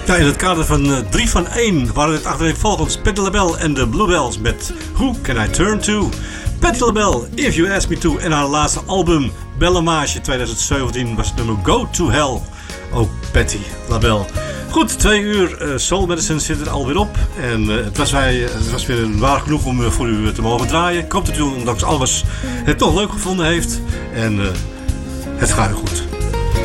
Ja, in het kader van 3 van 1 waren het achtereenvolgens Patti LaBelle en de Bluebells met Who Can I Turn To? Patti LaBelle, If You Ask Me To, en haar laatste album Bellemage 2017 was het nummer Go To Hell. Ook Patti LaBelle. Goed, 2 uur Soul Medicine zit er alweer op. En het was weer een waar genoeg om voor u te mogen draaien. Ik hoop dat u ondanks alles het toch leuk gevonden heeft. En het gaat goed.